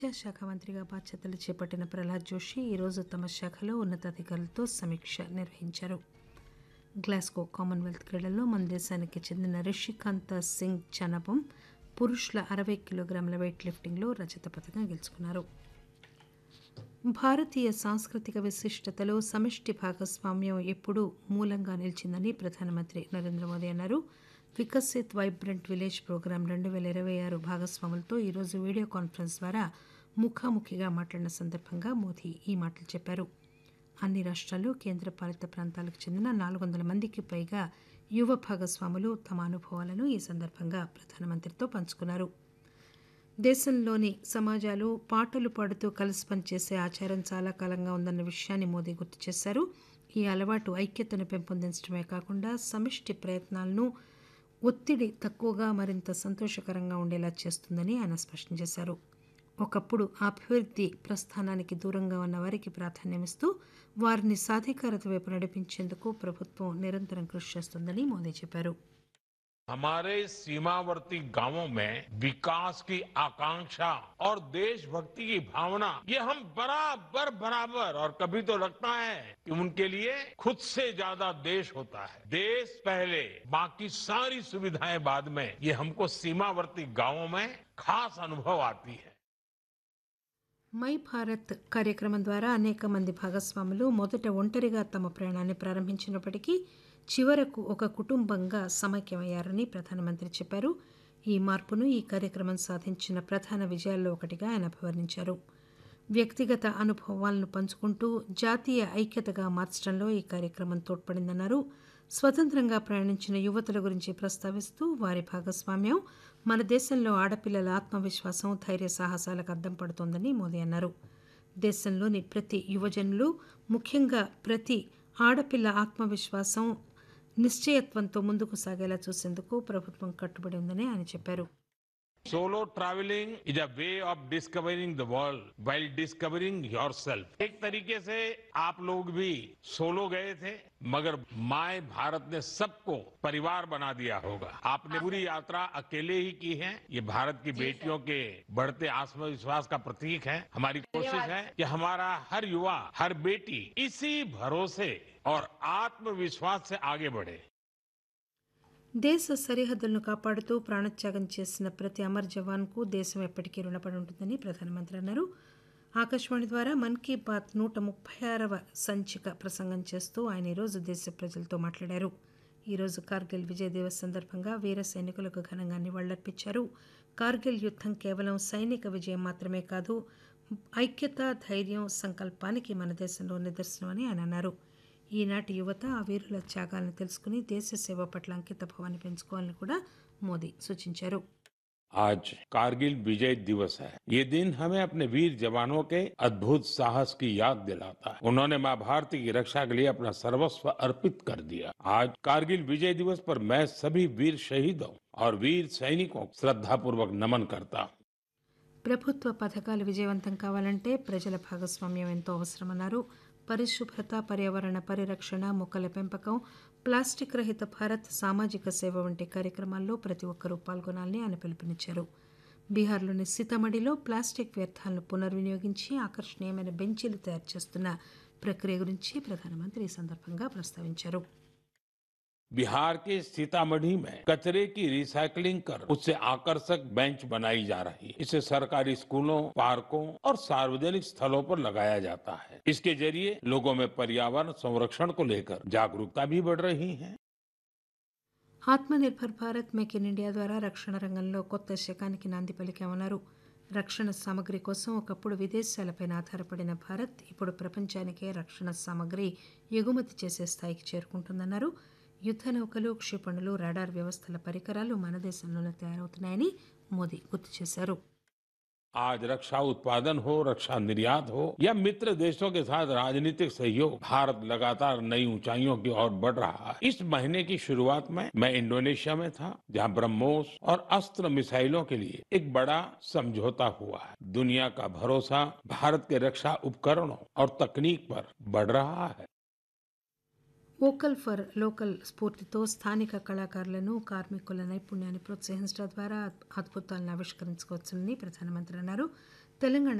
విద్యాశాఖ మంత్రిగా బాధ్యతలు చేపట్టిన ప్రహ్లాద్ జోషి ఈరోజు తమ శాఖలో ఉన్నతాధికారులతో సమీక్ష నిర్వహించారు. గ్లాస్గో కామన్వెల్త్ క్రీడల్లో మన దేశానికి చెందిన రిషికాంత సింగ్ చనబం పురుషుల 60 కిలోగ్రాముల వెయిట్ లిఫ్టింగ్లో రజత పథకం గెలుచుకున్నారు. భారతీయ సాంస్కృతిక విశిష్టతలో సమిష్టి భాగస్వామ్యం ఎప్పుడూ మూలంగా నిలిచిందని ప్రధానమంత్రి నరేంద్ర మోదీ అన్నారు. వికసిత్ వైబ్రెంట్ విలేజ్ ప్రోగ్రాం 2026 భాగస్వాములతో ఈరోజు వీడియో కాన్ఫరెన్స్ ద్వారా ముఖాముఖిగా మాట్లాడిన సందర్భంగా మోదీ ఈ మాటలు చెప్పారు. అన్ని రాష్ట్రాలు, కేంద్రపాలిత ప్రాంతాలకు చెందిన 400 మందికి పైగా యువ భాగస్వాములు తమ అనుభవాలను ఈ సందర్భంగా ప్రధానమంత్రితో పంచుకున్నారు. దేశంలోని సమాజాలు పాటలు పాడుతూ కలిసి పనిచేసే ఆచారం చాలా కాలంగా ఉందన్న విషయాన్ని మోదీ గుర్తు చేశారు. ఈ అలవాటు ఐక్యతను పెంపొందించడమే కాకుండా సమిష్టి ప్రయత్నాలను ఒత్తిడి తక్కువగా మరింత సంతోషకరంగా ఉండేలా చేస్తుందని ఆయన స్పష్టం చేశారు. ఒకప్పుడు అభివృద్ధి ప్రస్థానానికి దూరంగా ఉన్న వారికి ప్రాధాన్యమిస్తూ వారిని సాధికారత వైపు నడిపించేందుకు ప్రభుత్వం నిరంతరం కృషి చేస్తుందని మోదీ చెప్పారు. हमारे सीमावर्ती गांवों में विकास की आकांक्षा और देशभक्ति की भावना ये हम बराबर और कभी तो लगता है कि उनके लिए खुद से ज्यादा देश होता है. देश पहले, बाकी सारी सुविधाएं बाद में, ये हमको सीमावर्ती गांवों में खास अनुभव आती है. మై భారత్ కార్యక్రమం ద్వారా అనేక మంది భాగస్వాములు మొదట ఒంటరిగా తమ ప్రయాణాన్ని ప్రారంభించినప్పటికీ చివరకు ఒక కుటుంబంగా సమైక్యమయ్యారని ప్రధానమంత్రి చెప్పారు. ఈ మార్పును ఈ కార్యక్రమం సాధించిన ప్రధాన విజయాల్లో ఒకటిగా ఆయన అభివర్ణించారు. వ్యక్తిగత అనుభవాలను పంచుకుంటూ జాతీయ ఐక్యతగా మార్చడంలో ఈ కార్యక్రమం తోడ్పడిందన్నారు. స్వతంత్రంగా ప్రయాణించిన యువతుల గురించి ప్రస్తావిస్తూ వారి భాగస్వామ్యం మన దేశంలో ఆడపిల్లల ఆత్మవిశ్వాసం, ధైర్య సాహసాలకు అద్దం పడుతోందని మోదీ అన్నారు. దేశంలోని ప్రతి యువజనులు, ముఖ్యంగా ప్రతి ఆడపిల్ల ఆత్మవిశ్వాసం, నిశ్చయత్వంతో ముందుకు సాగేలా చూసేందుకు ప్రభుత్వం కట్టుబడి ఉందని ఆయన చెప్పారు. Solo traveling is a way of discovering the world while discovering yourself. एक तरीके से आप लोग भी सोलो गए थे, मगर माय भारत ने सबको परिवार बना दिया होगा. आपने पूरी यात्रा अकेले ही की है. ये भारत की बेटियों के बढ़ते आत्मविश्वास का प्रतीक है. हमारी कोशिश है कि हमारा हर युवा, हर बेटी इसी भरोसे और आत्मविश्वास से आगे बढ़े. దేశ సరిహద్దులను కాపాడుతూ ప్రాణత్యాగం చేసిన ప్రతి అమర్ జవాన్కు దేశం ఎప్పటికీ రుణపడి ఉంటుందని ప్రధానమంత్రి అన్నారు. ఆకాశవాణి ద్వారా మన్ కీ బాత్ 136వ సంచిక ప్రసంగం చేస్తూ ఆయన ఈరోజు దేశ ప్రజలతో మాట్లాడారు. ఈరోజు కార్గిల్ విజయ్ దివస్ సందర్భంగా వీర సైనికులకు ఘనంగా నివాళులర్పించారు. కార్గిల్ యుద్ధం కేవలం సైనిక విజయం మాత్రమే కాదు, ఐక్యత, ధైర్యం, సంకల్పానికి మన దేశంలో నిదర్శనమని ఆయన అన్నారు. ఈనాటి యువత ఆ వీరుల త్యాగాలను తెలుసుకుని దేశ సేవ పట్ల అంకిత భావాన్ని పెంచుకోవాలని కూడా మోదీ సూచించారు. आज कारगिल विजय दिवस है. ये दिन हमें अपने वीर जवानों के अद्भुत साहस की याद दिलाता है. उन्होंने मां भारती की रक्षा के लिए अपना सर्वस्व अर्पित कर दिया. आज कारगिल विजय दिवस पर मैं सभी वीर शहीदों और वीर सैनिकों को श्रद्धापूर्वक नमन करता हूँ. ప్రభుత్వ పథకాలు విజయవంతం కావాలంటే ప్రజల భాగస్వామ్యం ఎంతో అవసరమన్నారు. పరిశుభ్రత, పర్యావరణ పరిరక్షణ, మొక్కల పెంపకం, ప్లాస్టిక్ రహిత భారత్, సామాజిక సేవ వంటి కార్యక్రమాల్లో ప్రతి ఒక్కరూ పాల్గొనాలని ఆయన పిలుపునిచ్చారు. బీహార్లోని సీతామఢీలో ప్లాస్టిక్ వ్యర్థాలను పునర్వినియోగించి ఆకర్షణీయమైన బెంచీలు తయారు చేస్తున్న ప్రక్రియ గురించి ప్రధానమంత్రి ఈ సందర్భంగా ప్రస్తావించారు. बिहार के सीतामढ़ी में कचरे की रिसाइकलिंग कर उससे आकर्षक बेंच बनाई जा रही है. इसे सरकारी स्कूलों, पार्कों और सार्वजनिक स्थलों पर लगाया जाता है. इसके जरिए लोगों में पर्यावरण संरक्षण को लेकर जागरूकता भी बढ़ रही है. Atmanirbhar Bharat, make in India ద్వారా రక్షణ రంగంలో కొత్త శకానికి నాంది పలికామన్నారు. రక్షణ సామగ్రి కోసం ఒకప్పుడు విదేశాలపైన ఆధారపడిన భారత్ ఇప్పుడు ప్రపంచానికే రక్షణ సామగ్రి ఎగుమతి చేసే స్థాయికి చేరుకుంటుందన్నారు. యుద్ధ నౌకలు, క్షిపణులు, రాడార్ వ్యవస్థల పరికరాలు మన దేశంలోనే తయారవుతున్నాయని మోదీ గుర్తు చేశారు. आज रक्षा उत्पादन हो, रक्षा निर्यात हो या मित्र देशों के साथ राजनीतिक सहयोग, भारत लगातार नई ऊंचाइयों की ओर बढ़ रहा है. इस महीने की शुरुआत में मैं इंडोनेशिया में था, जहां ब्रह्मोस और अस्त्र मिसाइलों के लिए एक बड़ा समझौता हुआ है. दुनिया का भरोसा भारत के रक्षा उपकरणों और तकनीक पर बढ़ रहा है. వోకల్ ఫర్ లోకల్ స్ఫూర్తితో స్థానిక కళాకారులను, కార్మికుల నైపుణ్యాన్ని ప్రోత్సహించడం ద్వారా అద్భుతాలను ఆవిష్కరించుకోవచ్చని ప్రధానమంత్రి అన్నారు. తెలంగాణ